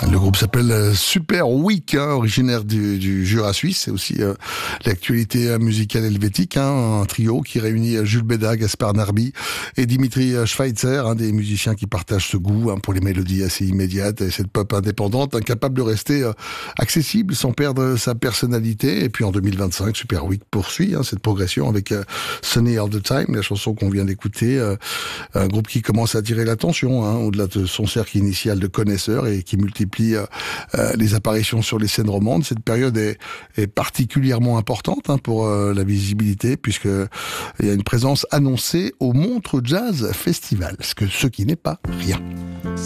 Le groupe s'appelle Super Week, originaire du Jura suisse. C'est aussi l'actualité musicale helvétique, un trio qui réunit Jules Béda, Gaspard Narby et Dimitri Schweitzer, des musiciens qui partagent ce goût pour les mélodies assez immédiates et cette pop indépendante, incapable de rester accessible sans perdre sa personnalité. Et puis en 2025, Super Week poursuit cette progression avec Sunny All the Time, la chanson qu'on vient d'écouter, un groupe qui commence à attirer l'attention au-delà de son cercle initial de connaisseurs et qui multiplie les apparitions sur les scènes romandes. Cette période est particulièrement importante pour la visibilité, puisque il y a une présence annoncée au Montreux Jazz Festival, ce qui n'est pas rien.